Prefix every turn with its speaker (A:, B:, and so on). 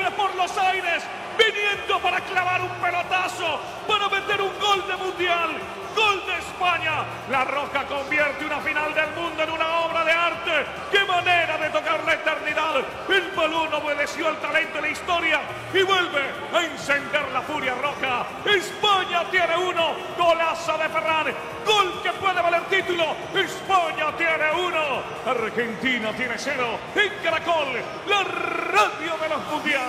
A: viene por los aires, viniendo para clavar un pelotazo, para meter un gol de mundial. Gol de España. La Roca convierte una final del mundo en una obra de arte. ¡Qué manera de tocar la eternidad! El balón obedeció al talento de la historia y vuelve a encender la furia roja. España tiene uno. Golazo de Ferran. Gol que puede valer título. España tiene uno. Argentina tiene cero. En Caracol, la radio de los mundiales.